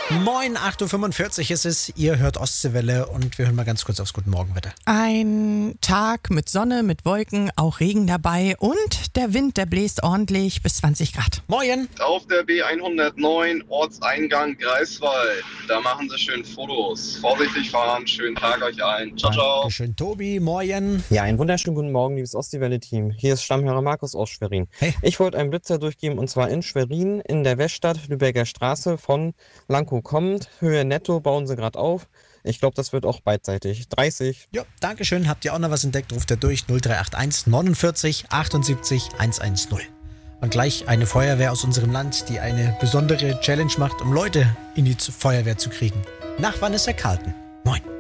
Moin, 8.45 Uhr ist es, ihr hört Ostseewelle und wir hören mal ganz kurz aufs Guten Morgen, bitte. Ein Tag mit Sonne, mit Wolken, auch Regen dabei und der Wind, der bläst ordentlich bis 20 Grad. Moin. Auf der B109 Ortseingang Greifswald. Da machen sie schön Fotos. Vorsichtig fahren, schönen Tag euch allen. Ciao, ciao. Dankeschön, Tobi. Moin. Ja, einen wunderschönen guten Morgen, liebes Ostseewelle-Team. Hier ist Stammhörer Markus aus Schwerin. Hey. Ich wollte einen Blitzer durchgeben und zwar in Schwerin, in der Weststadt, Lübecker Straße von Lankow kommend. Höhe netto bauen sie gerade auf. Ich glaube, das wird auch beidseitig. 30. Ja, Dankeschön. Habt ihr auch noch was entdeckt? Ruft ihr durch 0381 49 78 110. Und gleich eine Feuerwehr aus unserem Land, die eine besondere Challenge macht, um Leute in die Feuerwehr zu kriegen. Nach Vanessa Carlton. Moin.